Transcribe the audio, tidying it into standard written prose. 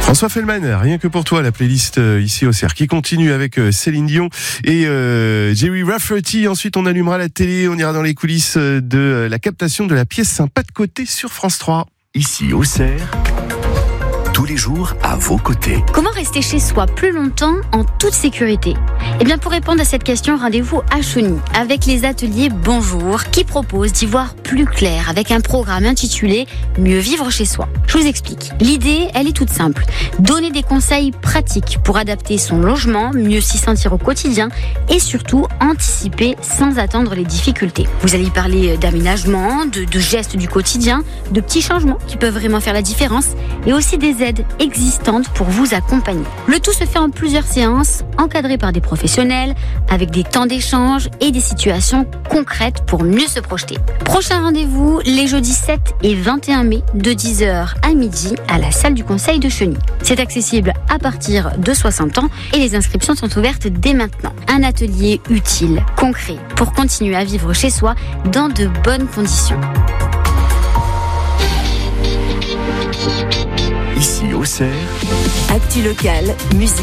François Fellman, rien que pour toi, la playlist ici au CERF qui continue avec Céline Dion et Jerry Rafferty. Ensuite, on allumera la télé, on ira dans les coulisses de la captation de la pièce Sympa de côté sur France 3. Ici au CERF, tous les jours à vos côtés. Comment rester chez soi plus longtemps en toute sécurité ? Eh bien, pour répondre à cette question, rendez-vous à Chauny avec les ateliers Bonjour qui proposent d'y voir plus clair avec un programme intitulé Mieux vivre chez soi. Je vous explique. L'idée, elle est toute simple. Donner des conseils pratiques pour adapter son logement, mieux s'y sentir au quotidien et surtout anticiper sans attendre les difficultés. Vous allez y parler d'aménagement, de gestes du quotidien, de petits changements qui peuvent vraiment faire la différence et aussi des aides existantes pour vous accompagner. Le tout se fait en plusieurs séances, encadrées par des professionnels, avec des temps d'échange et des situations concrètes pour mieux se projeter. Prochain rendez-vous, les jeudis 7 et 21 mai, de 10h à midi, à la salle du Conseil de Chauny. C'est accessible à partir de 60 ans et les inscriptions sont ouvertes dès maintenant. Un atelier utile, concret, pour continuer à vivre chez soi dans de bonnes conditions. Ici au CERF, Actu locale, musique.